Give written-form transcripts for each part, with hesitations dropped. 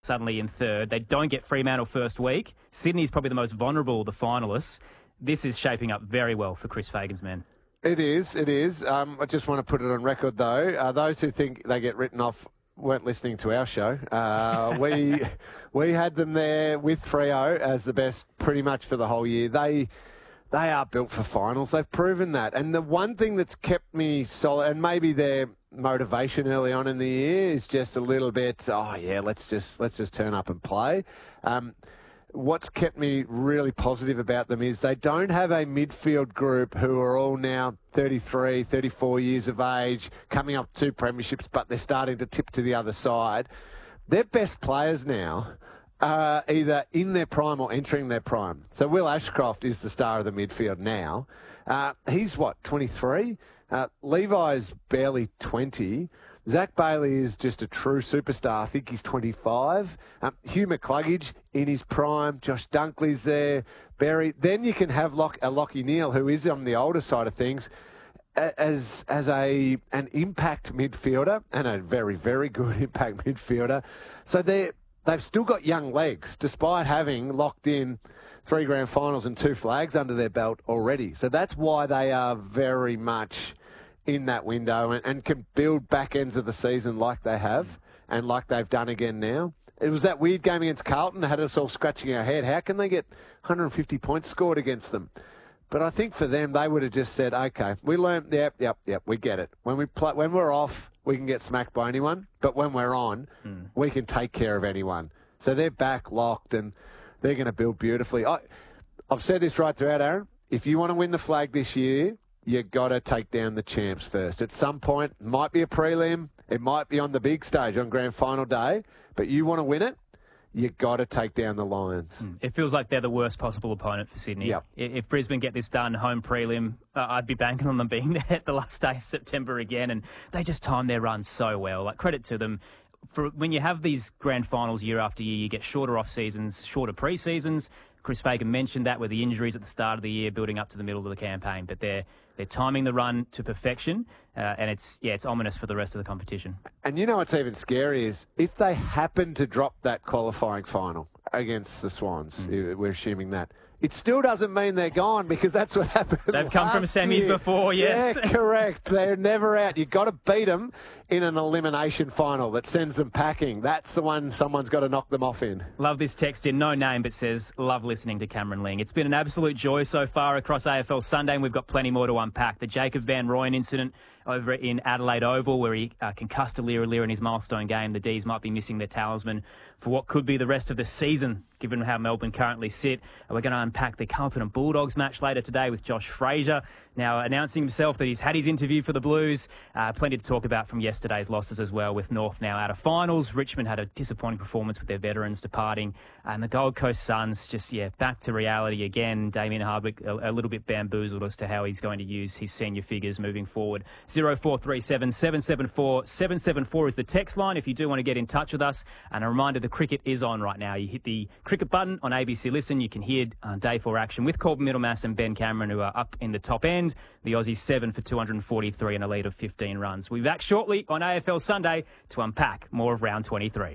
suddenly in third. They don't get Fremantle first week. Sydney's probably the most vulnerable of the finalists. This is shaping up very well for Chris Fagan's men. It is. I just want to put it on record, though. Those who think they get written off weren't listening to our show. We had them there with Freo as the best pretty much for the whole year. They are built for finals. They've proven that. And the one thing that's kept me solid, and maybe their motivation early on in the year is just a little bit, let's just turn up and play. What's kept me really positive about them is they don't have a midfield group who are all now 33, 34 years of age, coming up 2 premierships, but they're starting to tip to the other side. Their best players now are either in their prime or entering their prime. So Will Ashcroft is the star of the midfield now. He's, 23? Levi's barely 20. Zach Bailey is just a true superstar. I think he's 25. Hugh McCluggage in his prime. Josh Dunkley's there. Berry. Then you can have Lachie Neale, who is on the older side of things, as an impact midfielder and a very, very good impact midfielder. So they've still got young legs, despite having locked in 3 grand finals and 2 flags under their belt already. So that's why they are very much in that window and can build back ends of the season like they have and like they've done again now. It was that weird game against Carlton that had us all scratching our head. How can they get 150 points scored against them? But I think for them, they would have just said, okay, we learned, yep, we get it. When we're off, we can get smacked by anyone. But when we're on, we can take care of anyone. So they're back locked and they're going to build beautifully. I've said this right throughout, Aaron. If you want to win the flag this year, you got to take down the champs first. At some point, it might be a prelim, it might be on the big stage on grand final day, but you want to win it, you got to take down the Lions. It feels like they're the worst possible opponent for Sydney. Yep. If Brisbane get this done, home prelim, I'd be banking on them being there at the last day of September again, and they just time their run so well. Like, credit to them. For when you have these grand finals year after year, you get shorter off seasons, shorter pre-seasons. Chris Fagan mentioned that with the injuries at the start of the year, building up to the middle of the campaign. But they're timing the run to perfection, and it's ominous for the rest of the competition. And you know what's even scary is if they happen to drop that qualifying final against the Swans, we're assuming that, it still doesn't mean they're gone, because that's what happened. They've come from semis before, yes. Yeah, correct. They're never out. You've got to beat them in an elimination final that sends them packing. That's the one someone's got to knock them off in. Love this text in, no name, but says, love listening to Cameron Ling. It's been an absolute joy so far across AFL Sunday, and we've got plenty more to unpack. The Jacob Van Rooyen incident over in Adelaide Oval, where he concussed Aliir in his milestone game. The D's might be missing their talisman for what could be the rest of the season, given how Melbourne currently sit. We're going to unpack the Carlton and Bulldogs match later today with Josh Fraser, now announcing himself that he's had his interview for the Blues. Plenty to talk about from yesterday's losses as well, with North now out of finals. Richmond had a disappointing performance with their veterans departing. And the Gold Coast Suns just, back to reality again. Damien Hardwick a little bit bamboozled as to how he's going to use his senior figures moving forward. 0437 774 774 is the text line if you do want to get in touch with us. And a reminder, the cricket is on right now. You hit the cricket button on ABC Listen. You can hear Day 4 action with Corbin Middlemass and Ben Cameron, who are up in the top end. The Aussies 7 for 243 and a lead of 15 runs. We'll be back shortly on AFL Sunday to unpack more of round 23.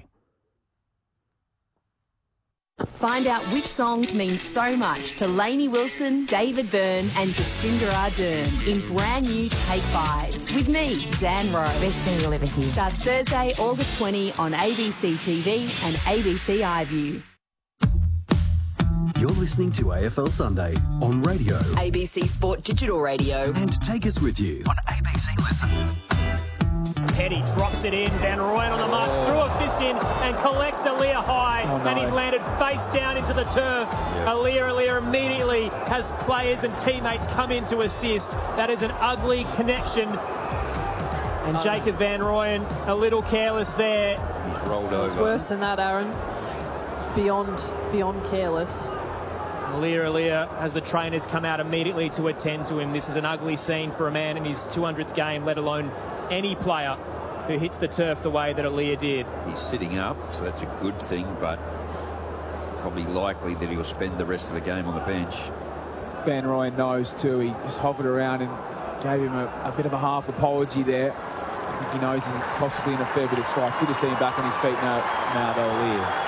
Find out which songs mean so much to Lainey Wilson, David Byrne and Jacinda Ardern in brand new Take 5 with me, Zan Rowe. Best thing you'll ever hear. Starts Thursday, August 20 on ABC TV and ABC iView. You're listening to AFL Sunday on radio, ABC Sport Digital Radio, and take us with you on ABC Listen. Petty drops it in. Van Rooyen on the march, threw a fist in and collects Aliir high. Oh, no. And he's landed face down into the turf. Yep. Aliir immediately has players and teammates come in to assist. That is an ugly connection. And Jacob Van Rooyen a little careless there. He's rolled over. It's worse than that, Aaron. It's beyond careless. Aliir, as the trainers come out immediately to attend to him. This is an ugly scene for a man in his 200th game, let alone any player who hits the turf the way that Aliir did. He's sitting up, so that's a good thing, but probably likely that he'll spend the rest of the game on the bench. Van Rooyen knows too. He just hovered around and gave him a bit of a half apology there. think he knows he's possibly in a fair bit of strife. Good to see him back on his feet now though, Lear.